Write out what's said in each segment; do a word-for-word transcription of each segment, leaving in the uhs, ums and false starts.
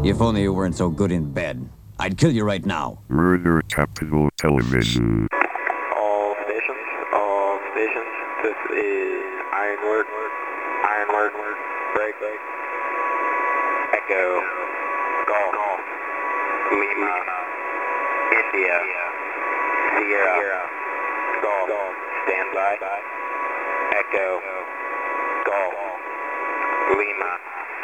If only you weren't so good in bed. I'd kill you right now. Murder Capital Television. All stations, all stations. This is Ironwork, Ironwork, break, break. Echo, Golf, Lima, India, Sierra, Golf, stand by. Echo, Golf, Lima,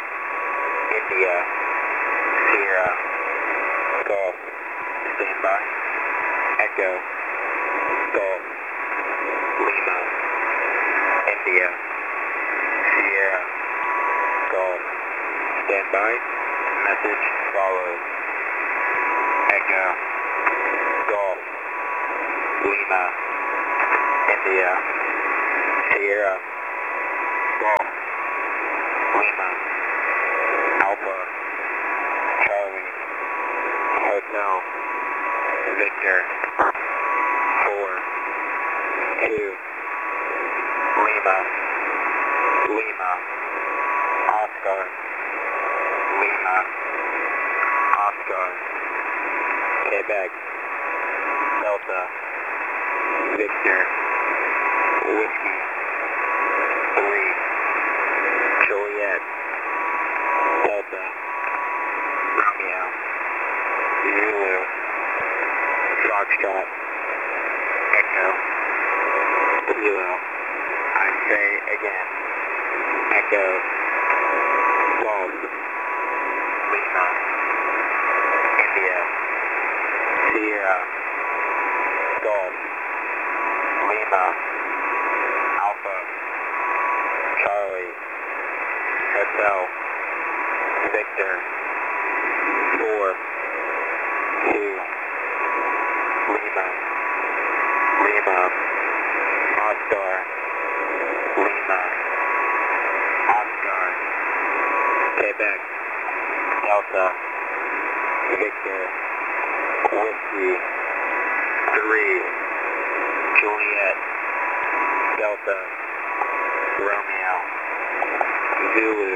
India, Sierra, Golf, stand by. Echo, Golf, Lima, India, Sierra, Golf, stand by. Message follows. Echo, Golf, Lima, India, Sierra, Golf, Lima, Alpha, Charlie, Hotel, Victor, four, two, Lima, Lima, Oscar, Lima, Oscar, Quebec, Delta, Victor, Whiskey, three, Juliet, Delta, Romeo, Zulu, Foxtrot, Echo, Kilo. I say again, Echo, Golf, Lima, India, Sierra, Golf, Lima, Alpha, Charlie, Hotel, Victor, four, two, Lima, Lima, Oscar, Lima, Oscar, Quebec, Delta, Victor, Whiskey, three, Juliet, Delta, Romeo, Zulu,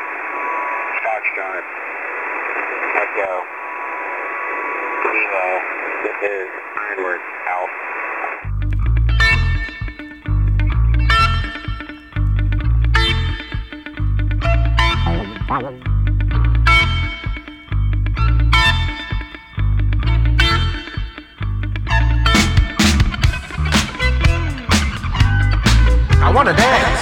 Foxtrot, Echo, Kilo. This is Ironwork, out. I wanna dance.